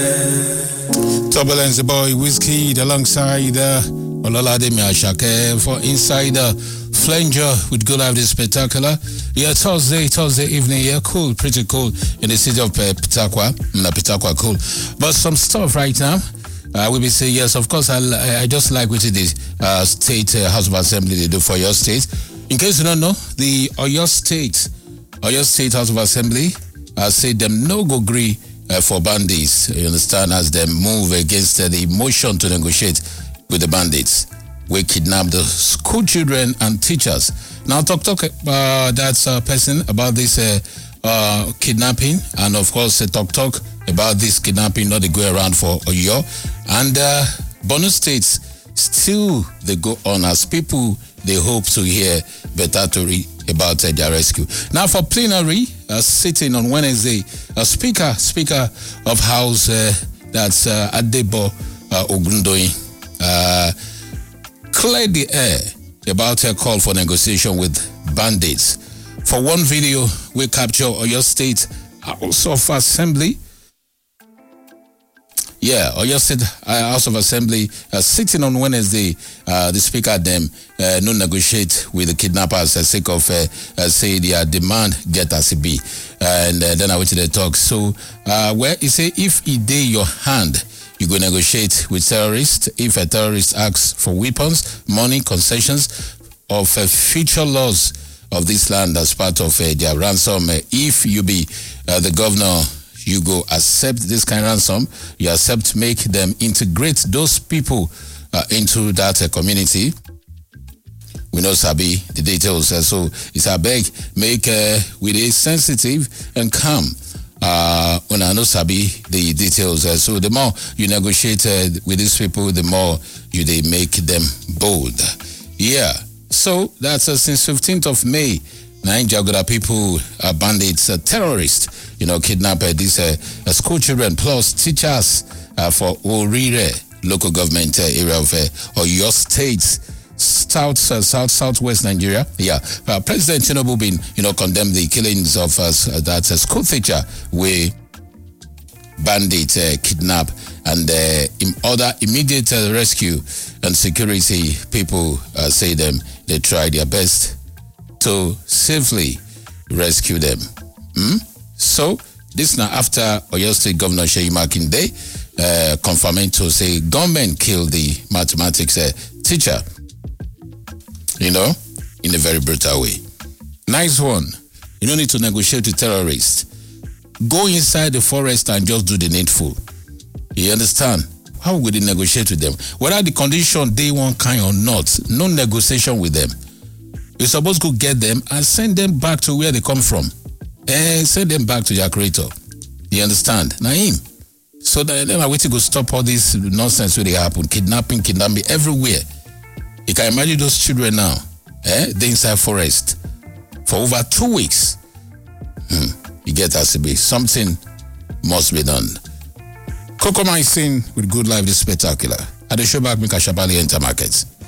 Turbulence, the boy Whiskey alongside Olalade Ashake for Inside Flanger with Good Life this Spectacular. Yeah, Thursday evening, yeah, cool, pretty cool in the city of Pitakwa. Pitakwa, cool. But some stuff right now. We will say yes, of course. I just like what it is. State House of Assembly they do for your state. In case you don't know, the Oyo State House of Assembly say them no go agree for bandits. You understand, as they move against the motion to negotiate with the bandits. We kidnap the school children and teachers. Now talk that's a person about this kidnapping, and of course talk about this kidnapping not they go around for Oyo. And Borno States still they go on as people they hope to hear better story about their rescue. Now for plenary sitting on Wednesday, Speaker of House that's Adebo Ogundoyin cleared the air about a call for negotiation with bandits. For one video we capture Oyo State House of Assembly. Yeah, Oyo State House of Assembly sitting on Wednesday. The speaker them no negotiate with the kidnappers sake of say their demand get as it be, and then I went to the talk. So where he say if it dey your hand, you go negotiate with terrorists. If a terrorist asks for weapons, money, concessions of future laws of this land as part of their ransom, if you be the governor, you go accept this kind of ransom. You accept make them integrate those people into that community. We know Sabi the details. So it's a beg make with a sensitive and calm. When I know Sabi the details. So the more you negotiate with these people, the more you they make them bold. Yeah. So that's since 15th of May. 9 Jagoda people, bandits, terrorists, kidnap these school children plus teachers for Orire local government area of Oyo State, southwest Nigeria. Yeah, President Tinubu been condemned the killings of that school teacher where bandit kidnap and other immediate rescue and security people say they try their best to safely rescue them. So this now after Oyo State Governor Seyi Makinde confirming to say government killed the mathematics teacher, in a very brutal way. Nice one. You don't need to negotiate with terrorists. Go inside the forest and just do the needful. You understand? How would you negotiate with them? Whether the condition they want kind or not, no negotiation with them. You're supposed to get them and send them back to where they come from. Send them back to their creator. You understand? Naim. So then I wait to go stop all this nonsense where they happen. Kidnapping everywhere. You can imagine those children now. They inside forest for over 2 weeks. You get us to be. Something must be done. Coco Mycin with Good Life this Spectacular. At the show back, Mika Shabali Enter Markets.